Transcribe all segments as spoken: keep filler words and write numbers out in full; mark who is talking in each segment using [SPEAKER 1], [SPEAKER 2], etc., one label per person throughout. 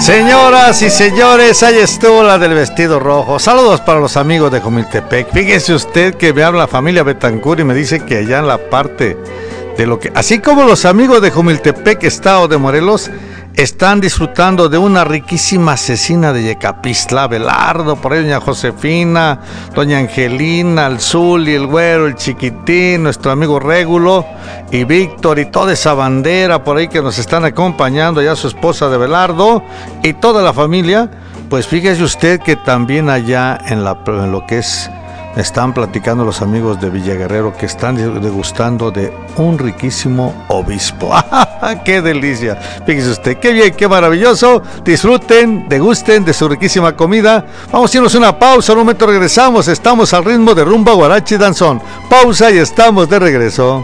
[SPEAKER 1] Señoras y señores, ahí estuvo la del vestido rojo. Saludos para los amigos de Jumiltepec. Fíjese usted que me habla la familia Betancur y me dice que allá en la parte de lo que, así como los amigos de Jumiltepec, estado de Morelos, están disfrutando de una riquísima cecina de Yecapistla, Belardo, por ahí doña Josefina, doña Angelina, el Zuli, el Güero, el Chiquitín, nuestro amigo Régulo y Víctor y toda esa bandera por ahí que nos están acompañando, ya su esposa de Belardo y toda la familia. Pues fíjese usted que también allá en, la, en lo que es, están platicando los amigos de Villaguerrero que están degustando de un riquísimo obispo. ¡Qué delicia! Fíjese usted, qué bien, qué maravilloso. Disfruten, degusten de su riquísima comida. Vamos a irnos una pausa, un momento regresamos. Estamos al ritmo de rumba, guarachi y danzón. Pausa y estamos de regreso.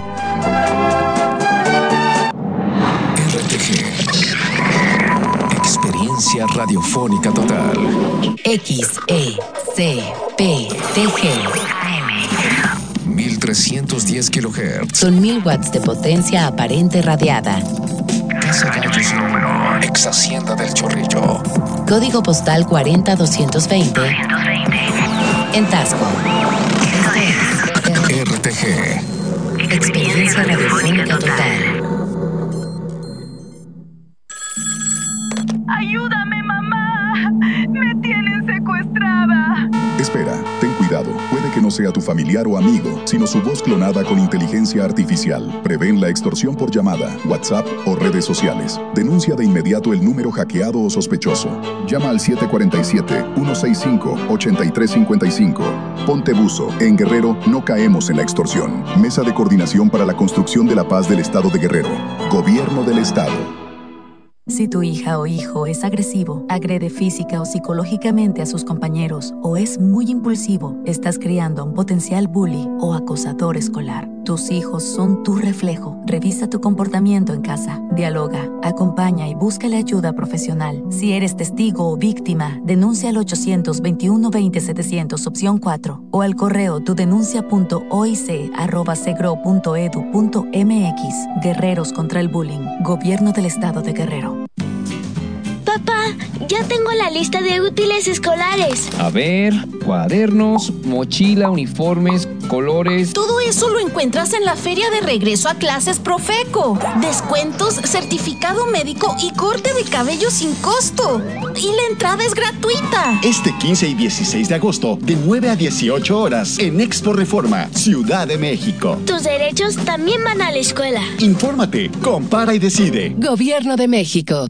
[SPEAKER 2] R T G, experiencia radiofónica total.
[SPEAKER 3] X E C P T G
[SPEAKER 2] mil trescientos diez kilohertz.
[SPEAKER 3] Son mil watts de potencia aparente radiada.
[SPEAKER 2] Casa Gallos uno, ex Hacienda del Chorrillo.
[SPEAKER 3] Código postal cuarenta doscientos veinte. En Tasco.
[SPEAKER 2] R T G,
[SPEAKER 3] experiencia radiofónica total.
[SPEAKER 4] ¡Ayúdame, mamá! ¡Me tienen secuestrada!
[SPEAKER 5] Espera, ten cuidado. Puede que no sea tu familiar o amigo, sino su voz clonada con inteligencia artificial. Prevén la extorsión por llamada, WhatsApp o redes sociales. Denuncia de inmediato el número hackeado o sospechoso. Llama al siete cuatro siete, uno seis cinco, ocho tres cinco cinco. Ponte buzo. En Guerrero no caemos en la extorsión. Mesa de Coordinación para la Construcción de la Paz del Estado de Guerrero. Gobierno del Estado.
[SPEAKER 6] Si tu hija o hijo es agresivo, agrede física o psicológicamente a sus compañeros o es muy impulsivo, estás criando a un potencial bully o acosador escolar. Tus hijos son tu reflejo. Revisa tu comportamiento en casa. Dialoga, acompaña y búscale ayuda profesional. Si eres testigo o víctima, denuncia al ochocientos veintiuno veinte setecientos opción cuatro o al correo tudenuncia punto oic arroba segro punto edu punto mx. Guerreros contra el bullying. Gobierno del Estado de Guerrero.
[SPEAKER 7] Papá, ya tengo la lista de útiles escolares.
[SPEAKER 8] A ver, cuadernos, mochila, uniformes, colores.
[SPEAKER 9] Todo eso lo encuentras en la feria de regreso a clases Profeco. Descuentos, certificado médico y corte de cabello sin costo. Y la entrada es gratuita.
[SPEAKER 10] Este quince y dieciséis de agosto, de nueve a dieciocho horas, en Expo Reforma, Ciudad de México.
[SPEAKER 7] Tus derechos también van a la escuela.
[SPEAKER 10] Infórmate, compara y decide.
[SPEAKER 3] Gobierno de México.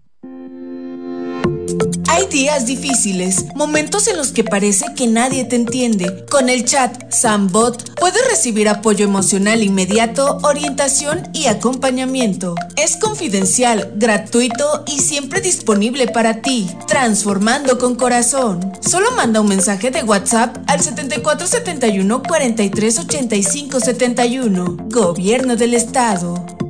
[SPEAKER 11] Hay días difíciles, momentos en los que parece que nadie te entiende. Con el chat Sambot puedes recibir apoyo emocional inmediato, orientación y acompañamiento. Es confidencial, gratuito y siempre disponible para ti. Transformando con corazón. Solo manda un mensaje de WhatsApp al setenta y cuatro setenta y uno cuarenta y tres ochenta y cinco setenta y uno. Gobierno del Estado.